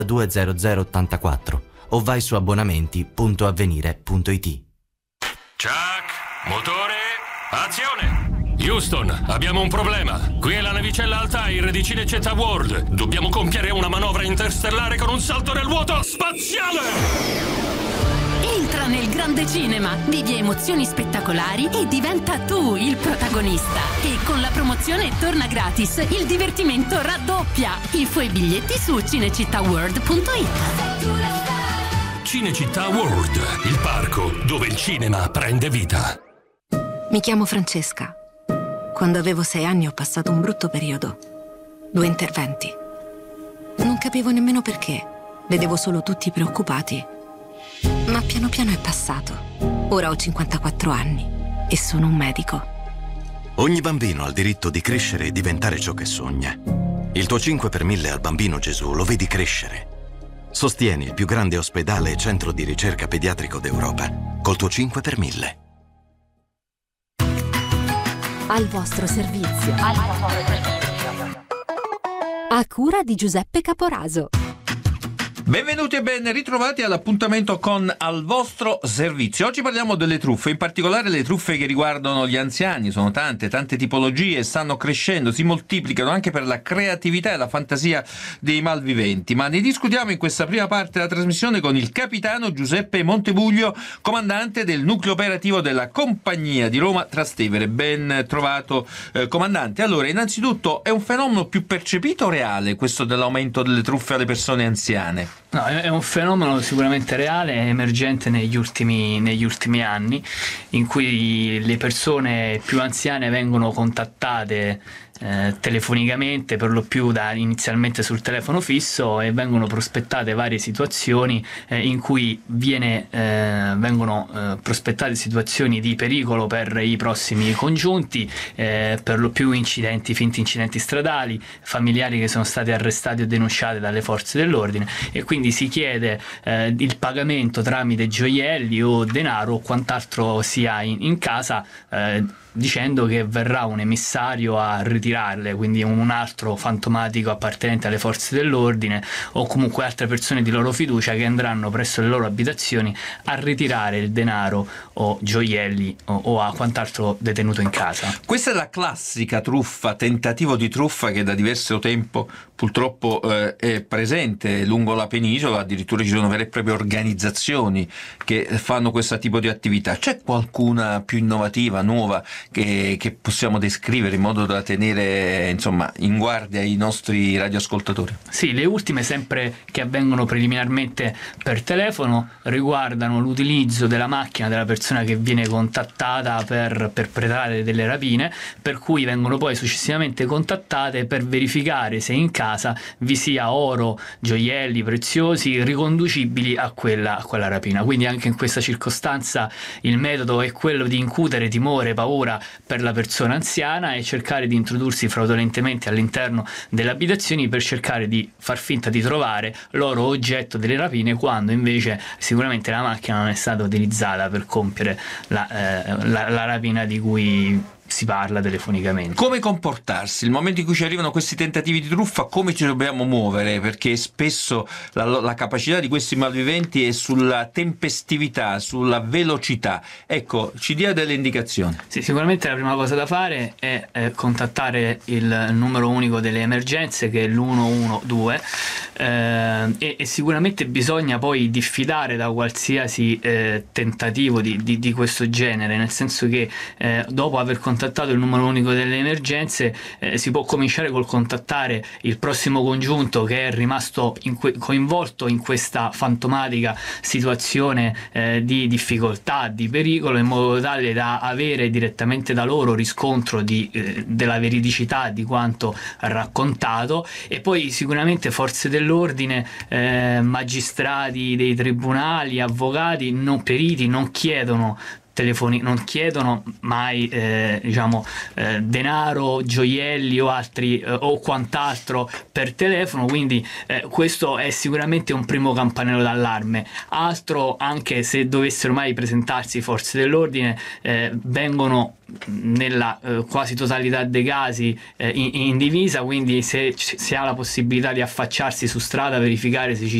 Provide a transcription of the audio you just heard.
20084 o vai su abbonamenti.avvenire.it. Chuck, motore, azione! Houston, abbiamo un problema. Qui è la navicella Altair di Cinecittà World. Dobbiamo compiere una manovra interstellare con un salto nel vuoto spaziale! Entra nel grande cinema, vivi emozioni spettacolari e diventa tu il protagonista. E con la promozione torna gratis, il divertimento raddoppia. Info e biglietti su cinecittàworld.it. Cinecittà World, il parco dove il cinema prende vita. Mi chiamo Francesca. Quando avevo 6 anni ho passato un brutto periodo. 2 interventi. Non capivo nemmeno perché. Vedevo solo tutti preoccupati. Ma piano piano è passato. Ora ho 54 anni e sono un medico. Ogni bambino ha il diritto di crescere e diventare ciò che sogna. Il tuo 5 per 1000 al Bambino Gesù lo vedi crescere. Sostieni il più grande ospedale e centro di ricerca pediatrico d'Europa col tuo 5 per 1000. Al vostro servizio. A cura di Giuseppe Caporaso. Benvenuti e ben ritrovati all'appuntamento con Al vostro servizio. Oggi parliamo delle truffe, in particolare le truffe che riguardano gli anziani. Sono tante tipologie, stanno crescendo, si moltiplicano anche per la creatività e la fantasia dei malviventi. Ma ne discutiamo in questa prima parte della trasmissione con il capitano Giuseppe Montebuglio, comandante del nucleo operativo della Compagnia di Roma Trastevere. Ben trovato, comandante. Allora, innanzitutto, è un fenomeno più percepito o reale questo dell'aumento delle truffe alle persone anziane? No, è un fenomeno sicuramente reale, emergente negli ultimi anni, in cui le persone più anziane vengono contattate telefonicamente, per lo più inizialmente sul telefono fisso, e vengono prospettate varie situazioni in cui vengono prospettate situazioni di pericolo per i prossimi congiunti, per lo più finti incidenti stradali, familiari che sono stati arrestati o denunciati dalle forze dell'ordine, e quindi si chiede il pagamento tramite gioielli o denaro o quant'altro sia in casa, dicendo che verrà un emissario a ritirarle, quindi un altro fantomatico appartenente alle forze dell'ordine o comunque altre persone di loro fiducia che andranno presso le loro abitazioni a ritirare il denaro o gioielli o a quant'altro detenuto in casa. Questa è la classica truffa, tentativo di truffa che da diverso tempo purtroppo è presente lungo la penisola. Addirittura ci sono vere e proprie organizzazioni che fanno questo tipo di attività. C'è qualcuna più innovativa, nuova, che possiamo descrivere in modo da tenere in guardia i nostri radioascoltatori? Sì, le ultime, sempre che avvengono preliminarmente per telefono, riguardano l'utilizzo della macchina della persona che viene contattata per perpetrare delle rapine, per cui vengono poi successivamente contattate per verificare se in casa vi sia oro, gioielli preziosi riconducibili a quella rapina. Quindi anche in questa circostanza il metodo è quello di incutere timore, paura per la persona anziana e cercare di introdursi fraudolentemente all'interno delle abitazioni per cercare di far finta di trovare l'oro oggetto delle rapine, quando invece sicuramente la macchina non è stata utilizzata per compiere la rapina di cui si parla telefonicamente. Come comportarsi nel momento in cui ci arrivano questi tentativi di truffa? Come ci dobbiamo muovere? Perché spesso la capacità di questi malviventi è sulla tempestività, sulla velocità. Ecco, ci dia delle indicazioni. Sì, sicuramente la prima cosa da fare è contattare il numero unico delle emergenze, che è l'112, e sicuramente bisogna poi diffidare da qualsiasi tentativo di questo genere, nel senso che dopo aver contattato il numero unico delle emergenze si può cominciare col contattare il prossimo congiunto che è rimasto coinvolto in questa fantomatica situazione di difficoltà, di pericolo, in modo tale da avere direttamente da loro riscontro della veridicità di quanto raccontato. E poi sicuramente forze dell'ordine, magistrati dei tribunali, avvocati, periti non chiedono non chiedono mai denaro, gioielli o altri o quant'altro per telefono, quindi questo è sicuramente un primo campanello d'allarme. Altro, anche se dovessero mai presentarsi forze dell'ordine, vengono nella quasi totalità dei casi in divisa, quindi se ha la possibilità di affacciarsi su strada, verificare se ci